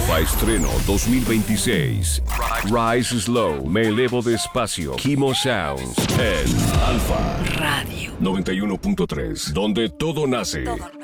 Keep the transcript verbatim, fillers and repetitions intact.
Alfa Estreno dos mil veintiséis. Rise Slow, me elevo despacio. Kimo Sounds en Alfa Radio noventa y uno punto tres, donde todo nace. Todo